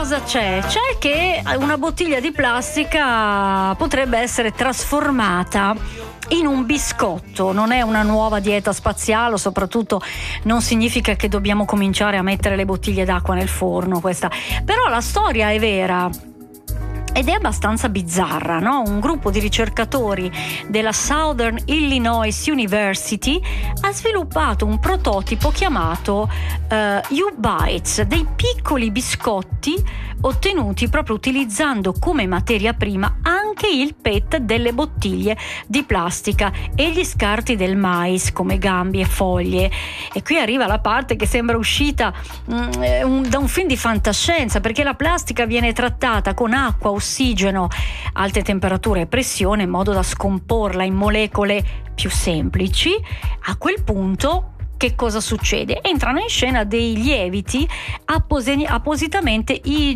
cosa c'è? C'è che una bottiglia di plastica potrebbe essere trasformata in un biscotto. Non è una nuova dieta spaziale, soprattutto non significa che dobbiamo cominciare a mettere le bottiglie d'acqua nel forno, questa. Però la storia è vera. Ed è abbastanza bizzarra, no? Un gruppo di ricercatori della Southern Illinois University ha sviluppato un prototipo chiamato U-Bites, dei piccoli biscotti ottenuti proprio utilizzando come materia prima anche il PET delle bottiglie di plastica e gli scarti del mais come gambi e foglie. E qui arriva la parte che sembra uscita da un film di fantascienza, perché la plastica viene trattata con acqua, ossigeno, alte temperature e pressione in modo da scomporla in molecole più semplici. A quel punto che cosa succede? Entrano in scena dei lieviti appositamente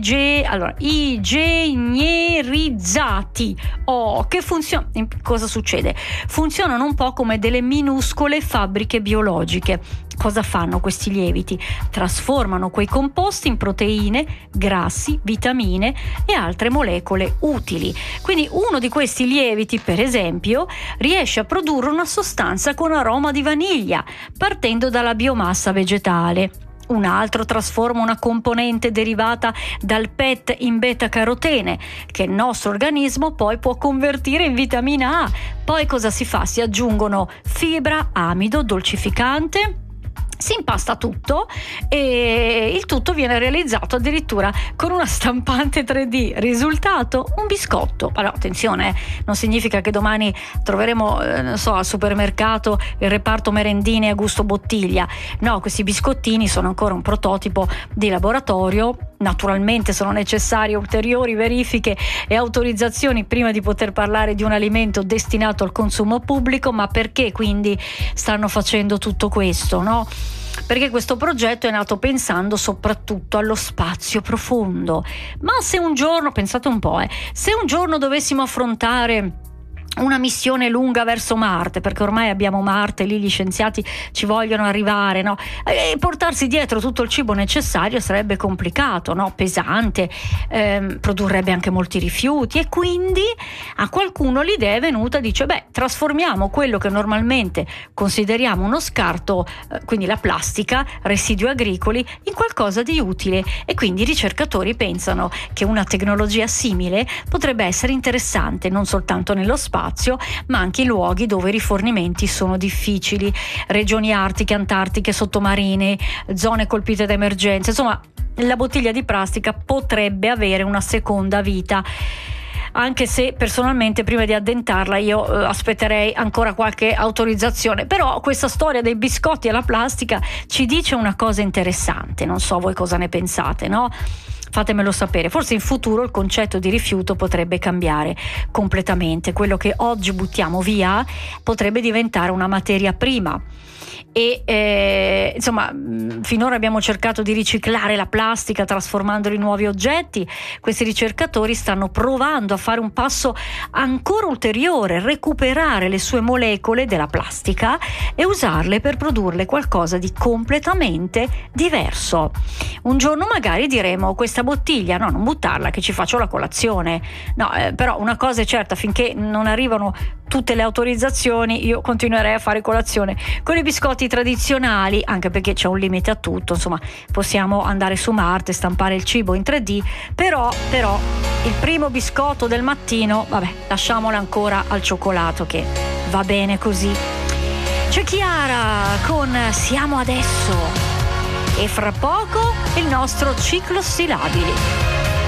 igienierizzati. Cosa succede? Funzionano un po' come delle minuscole fabbriche biologiche. Cosa fanno questi lieviti? Trasformano quei composti in proteine, grassi, vitamine e altre molecole utili. Quindi uno di questi lieviti, per esempio, riesce a produrre una sostanza con aroma di vaniglia, partendo dalla biomassa vegetale. Un altro trasforma una componente derivata dal PET in beta-carotene, che il nostro organismo poi può convertire in vitamina A. Poi cosa si fa? Si aggiungono fibra, amido, dolcificante. Si impasta tutto e il tutto viene realizzato addirittura con una stampante 3D. Risultato? Un biscotto. Allora, attenzione, non significa che domani troveremo al supermercato il reparto merendine a gusto bottiglia. No, questi biscottini sono ancora un prototipo di laboratorio. Naturalmente sono necessarie ulteriori verifiche e autorizzazioni prima di poter parlare di un alimento destinato al consumo pubblico. Ma perché quindi stanno facendo tutto questo, no? Perché questo progetto è nato pensando soprattutto allo spazio profondo. Ma se un giorno, pensate un po', se un giorno dovessimo affrontare una missione lunga verso Marte, perché ormai abbiamo Marte, lì gli scienziati ci vogliono arrivare, no? E portarsi dietro tutto il cibo necessario sarebbe complicato, no? Pesante, produrrebbe anche molti rifiuti, e quindi a qualcuno l'idea è venuta, dice trasformiamo quello che normalmente consideriamo uno scarto, quindi la plastica, residui agricoli, in qualcosa di utile. E quindi i ricercatori pensano che una tecnologia simile potrebbe essere interessante non soltanto nello spazio, ma anche in luoghi dove i rifornimenti sono difficili, regioni artiche, antartiche, sottomarine, zone colpite da emergenze. Insomma, la bottiglia di plastica potrebbe avere una seconda vita, anche se personalmente prima di addentarla io aspetterei ancora qualche autorizzazione. Però questa storia dei biscotti alla plastica ci dice una cosa interessante, non so voi cosa ne pensate, no? Fatemelo sapere. Forse in futuro il concetto di rifiuto potrebbe cambiare completamente. Quello che oggi buttiamo via potrebbe diventare una materia prima. E insomma, finora abbiamo cercato di riciclare la plastica trasformandola in nuovi oggetti. Questi ricercatori stanno provando a fare un passo ancora ulteriore, recuperare le sue molecole della plastica e usarle per produrle qualcosa di completamente diverso. Un giorno magari diremo: questa bottiglia no, non buttarla, che ci faccio la colazione. No, però una cosa è certa: finché non arrivano tutte le autorizzazioni io continuerei a fare colazione con i biscotti tradizionali, anche perché c'è un limite a tutto. Insomma, possiamo andare su Marte, stampare il cibo in 3D, però il primo biscotto del mattino, lasciamolo ancora al cioccolato, che va bene così. C'è Chiara con Siamo Adesso, e fra poco il nostro ciclo sillabili.